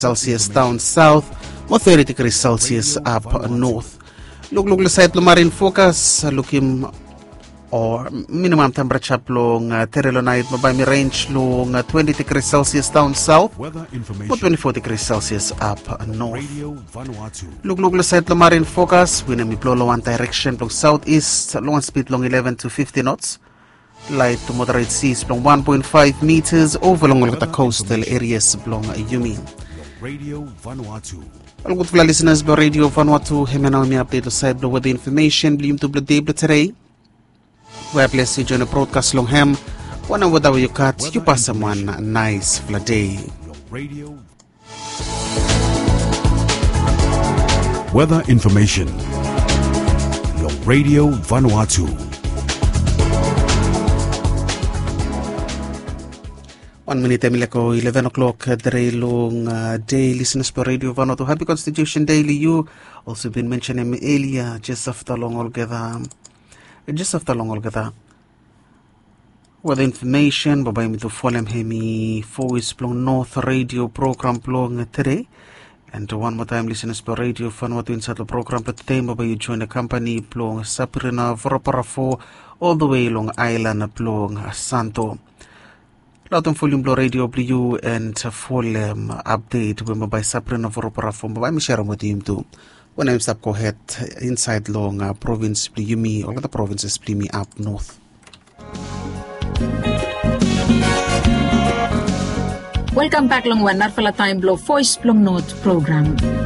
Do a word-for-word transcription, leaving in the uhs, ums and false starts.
Celsius down south, mo thirty degrees Celsius up north. Look, look, let's say marin focus, looking or minimum temperature plong uh, Terrelo night, mabami range long uh, twenty degrees Celsius down south, mo twenty-four degrees Celsius up north. Look, look, let's say marin focus, wind mi blow one direction plong southeast, long speed long eleven to fifty knots. Light to moderate seas plong one point five meters over long the coastal areas plong Yumi. Radio Vanuatu. All good for listeners by Radio Vanuatu. Hemena mi update the side with the information. Blim to the day today. Where bless you join a broadcast long ham. One hour that you cut, you pass someone a nice flat day. Radio. Weather information. Your Radio Vanuatu. One minute, Emileko, eleven o'clock, the long uh, day, listeners for Radio Vanuatu. Happy Constitution Daily. You also been mentioning earlier, just after long altogether. Just after long altogether. Weather information, babay mi to follow hemi Forest Plong North Radio program plong today. And one more time, listeners for Radio Vanuatu inside the program today, babay you join the company plong Saprina Voroparafo all the way along island plong Santo. Lautong volume blow radio blue and full um, update when by Saprina Voropara from by Michelle Motim too. When I'm stop go ahead inside long uh, province blue me all the provinces blue me up north. Welcome back long one Narfala Time Blow Voice Plong North program.